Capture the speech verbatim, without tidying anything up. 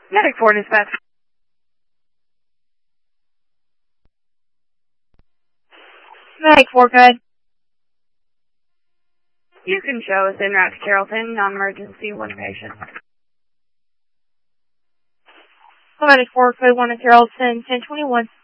Medic four dispatch. Medic four, good. You can show us en route to Carrollton, non-emergency, one patient. Medic four, code one to Carrollton, ten twenty-one